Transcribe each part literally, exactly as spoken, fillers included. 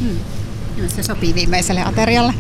Hmm. Se sopii viimeiselle aterialle.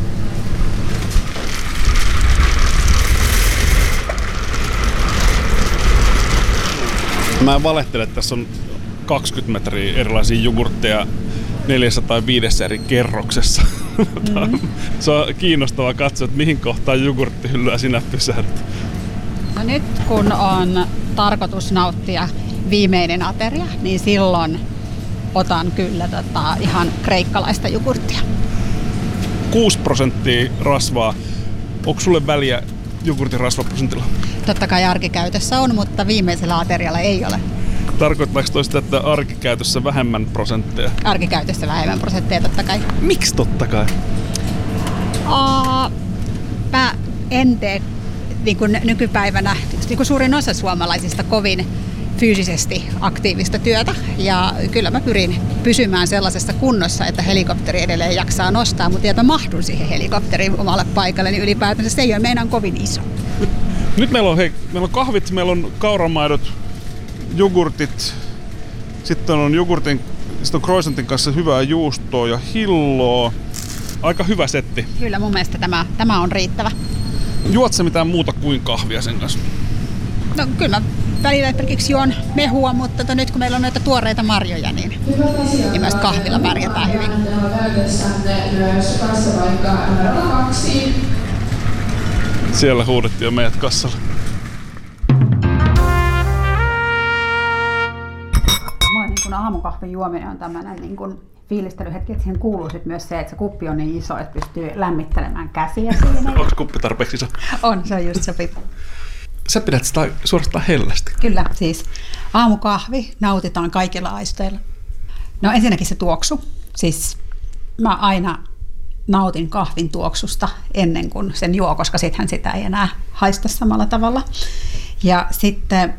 Mä en valehtele, että tässä on kaksikymmentä metriä erilaisia jogurtteja neljäsataaviisi eri kerroksessa. Mm-hmm. Se on kiinnostavaa katsoa, että mihin kohtaan jogurttihyllyä sinä pysähdyt. No nyt kun on tarkoitus nauttia viimeinen ateria, niin silloin otan kyllä tota ihan kreikkalaista jogurttia. kuusi prosenttia rasvaa. Onko sulle väliä jogurtin rasvaprosentilla? Totta kai arkikäytössä on, mutta viimeisellä aterialla ei ole. Tarkoittaako toi sitä, että arkikäytössä vähemmän prosentteja? Arkikäytössä vähemmän prosentteja, totta kai. Miksi totta kai? Aa, mä en tee niin kuin nykypäivänä niin kuin suurin osa suomalaisista kovin fyysisesti aktiivista työtä. Ja kyllä mä pyrin pysymään sellaisessa kunnossa, että helikopteri edelleen jaksaa nostaa, mutta että mä mahdun siihen helikopteriin omalle paikalle, niin ylipäätään se ei ole meidän kovin iso. Nyt meillä on, hei, meillä on kahvit, meillä on kauramaidot, jogurtit, sitten on jogurtin, sitten on croissantin kanssa hyvää juustoa ja hilloa. Aika hyvä setti. Kyllä mun mielestä tämä, tämä on riittävä. Juot sä mitään muuta kuin kahvia sen kanssa? No kyllä mä välillä esimerkiksi juon mehua, mutta tota, nyt kun meillä on noita tuoreita marjoja, niin, niin myös kahvilla pärjätään hyvin. Siellä huudettiin jo meidät kassalla. Mulla niin kun aamukahvin juominen on tämmöinen niin kun fiilistelyhetki, että siihen kuuluu sit myös se, että se kuppi on niin iso, että pystyy lämmittelemään käsiä siinä. Onko kuppi tarpeeksi iso? On, se on just sopiva. Sä pidät sitä suorastaan hellästi. Kyllä, siis aamukahvi nautitaan kaikilla aisteilla. No ensinnäkin se tuoksu. Siis mä aina nautin kahvin tuoksusta ennen kuin sen juo, koska sittenhän sitä ei enää haista samalla tavalla. Ja sitten,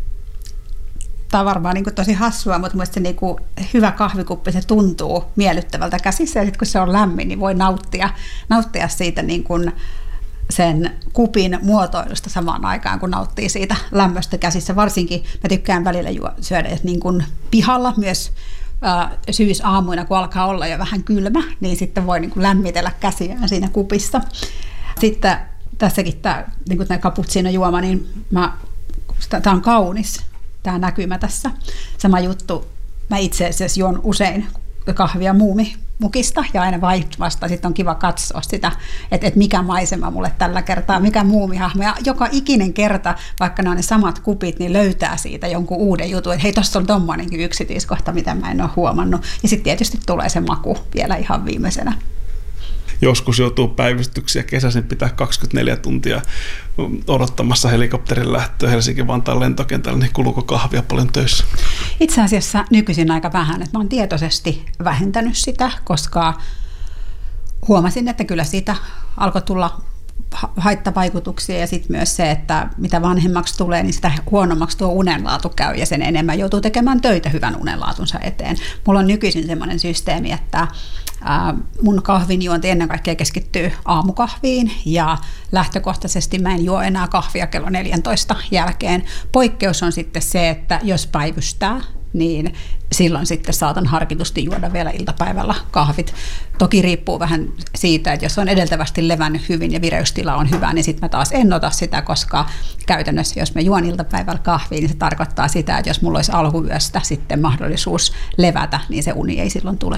tämä on varmaan niin kuin tosi hassua, mutta mielestäni se niin kuin hyvä kahvikuppi, se tuntuu miellyttävältä käsissä. Ja sitten kun se on lämmin, niin voi nauttia, nauttia siitä niin kuin sen kupin muotoilusta samaan aikaan, kun nauttii siitä lämmöstä käsissä. Varsinkin mä tykkään välillä juo, syödä niin kuin pihalla myös äh, syysaamuina, kun alkaa olla jo vähän kylmä, niin sitten voi niin kuin lämmitellä käsiään siinä kupissa. Sitten tässäkin tämä niin kuin tämä cappuccino juoma, niin tämä on kaunis, tämä näkymä tässä. Sama juttu, mä itse asiassa juon usein kahvia muumimukista ja aina vasta sitten on kiva katsoa sitä, että, että mikä maisema mulle tällä kertaa, mikä muumihahmo. Ja joka ikinen kerta, vaikka ne on ne samat kupit, niin löytää siitä jonkun uuden jutun, että hei, tuossa on tommoinenkin yksityiskohta, mitä mä en ole huomannut. Ja sitten tietysti tulee se maku vielä ihan viimeisenä. Joskus joutuu päivystyksiä kesäisin pitää kaksikymmentäneljä tuntia odottamassa helikopterin lähtöä Helsinki-Vantaan lentokentällä, niin kuluuko kahvia paljon töissä? Itse asiassa nykyisin aika vähän, että mä oon tietoisesti vähentänyt sitä, koska huomasin, että kyllä siitä alkoi tulla haittavaikutuksia ja sitten myös se, että mitä vanhemmaksi tulee, niin sitä huonommaksi tuo unenlaatu käy ja sen enemmän joutuu tekemään töitä hyvän unenlaatunsa eteen. Mulla on nykyisin semmoinen systeemi, että mun kahvinjuonti ennen kaikkea keskittyy aamukahviin ja lähtökohtaisesti mä en juo enää kahvia kello neljäntoista jälkeen. Poikkeus on sitten se, että jos päivystää, niin silloin sitten saatan harkitusti juoda vielä iltapäivällä kahvit. Toki riippuu vähän siitä, että jos on edeltävästi levännyt hyvin ja vireystila on hyvä, niin sitten mä taas en ota sitä, koska käytännössä jos mä juon iltapäivällä kahvia, niin se tarkoittaa sitä, että jos mulla olisi alkuyöstä sitten mahdollisuus levätä, niin se uni ei silloin tule.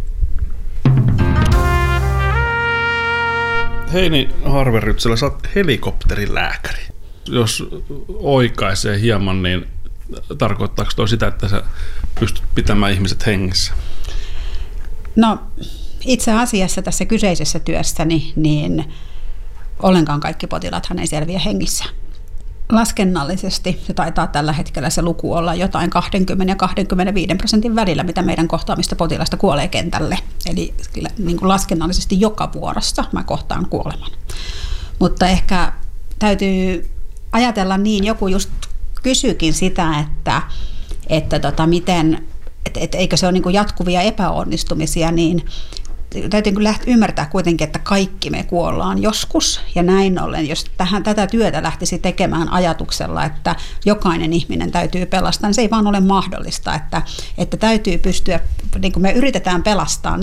Heini Harverytsälä, sä oot helikopterilääkäri. Jos oikaisee hieman, niin tarkoittaako toi sitä, että sä pystyt pitämään ihmiset hengissä? No itse asiassa tässä kyseisessä työssäni niin ollenkaan kaikki potilaathan ei selviä hengissä. Laskennallisesti se taitaa tällä hetkellä se luku olla jotain kaksikymmentä ja kaksikymmentäviisi prosentin välillä, mitä meidän kohtaamista potilasta kuolee kentälle. Eli niin kuin laskennallisesti joka vuorossa mä kohtaan kuoleman. Mutta ehkä täytyy ajatella niin, joku just kysyykin sitä, että, että tota, miten, et, et, eikö se ole niin kuin jatkuvia epäonnistumisia, niin täytyy kyllä ymmärtää kuitenkin, että kaikki me kuollaan joskus, ja näin ollen, jos tähän, tätä työtä lähtisi tekemään ajatuksella, että jokainen ihminen täytyy pelastaa, niin se ei vaan ole mahdollista, että, että täytyy pystyä, niin kuin me yritetään pelastaa